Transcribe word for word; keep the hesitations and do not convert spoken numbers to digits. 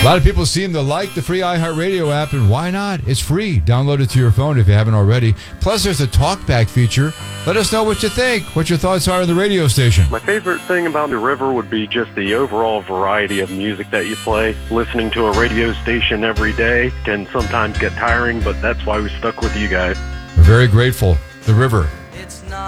A lot of people seem to like the free iHeartRadio app, and why not? It's free. Download it to your phone if you haven't already. Plus, there's a talkback feature. Let us know what you think, what your thoughts are on the radio station. My favorite thing about the River would be just the overall variety of music that you play. Listening to a radio station every day can sometimes get tiring, but that's why we stuck with you guys. We're very grateful. The River.